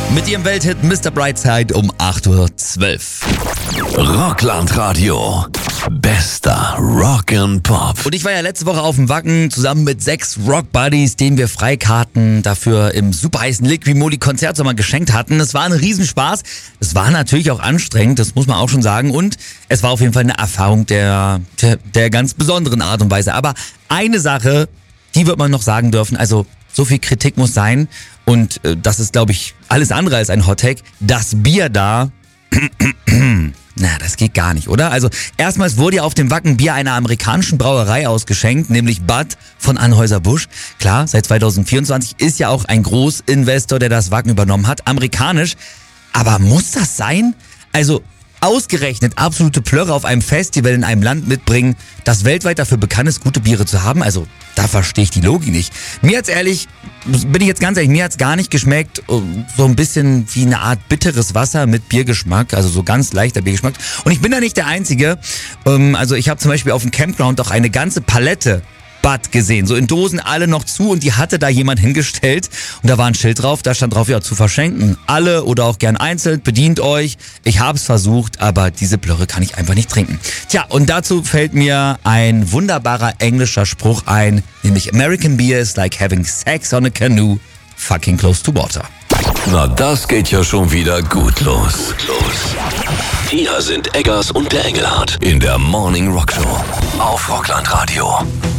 mit ihrem Welthit Mr. Brightside um 8:12 Uhr. Rockland-Radio. Bester Rock and Pop. Und ich war ja letzte Woche auf dem Wacken zusammen mit 6 Rock-Buddies, denen wir Freikarten dafür im super heißen Liquimoli-Konzertsommer geschenkt hatten. Es war ein Riesenspaß. Es war natürlich auch anstrengend, das muss man auch schon sagen. Und es war auf jeden Fall eine Erfahrung der ganz besonderen Art und Weise. Aber eine Sache, die wird man noch sagen dürfen, also so viel Kritik muss sein. Und das ist, glaube ich, alles andere als ein Hottake. Das Bier da... Na, das geht gar nicht, oder? Also erstmals wurde ja auf dem Wacken Bier einer amerikanischen Brauerei ausgeschenkt, nämlich Bud von Anheuser-Busch. Klar, seit 2024 ist ja auch ein Großinvestor, der das Wacken übernommen hat, amerikanisch. Aber muss das sein? Also ausgerechnet absolute Plörre auf einem Festival in einem Land mitbringen, das weltweit dafür bekannt ist, gute Biere zu haben? Also da verstehe ich die Logik nicht. Mir hat's ehrlich, bin ich jetzt ganz ehrlich, mir hat's gar nicht geschmeckt. So ein bisschen wie eine Art bitteres Wasser mit Biergeschmack, also so ganz leichter Biergeschmack. Und ich bin da nicht der Einzige. Also ich habe zum Beispiel auf dem Campground auch eine ganze Palette Bud gesehen, so in Dosen alle noch zu, und die hatte da jemand hingestellt und da war ein Schild drauf, da stand drauf, ja, zu verschenken. Alle oder auch gern einzeln, bedient euch. Ich hab's versucht, aber diese Plörre kann ich einfach nicht trinken. Tja, und dazu fällt mir ein wunderbarer englischer Spruch ein, nämlich American beer is like having sex on a canoe, fucking close to water. Na, das geht ja schon wieder gut los. Hier sind Eggers und der Engelhardt in der Morning Rock Show auf Rockland Radio.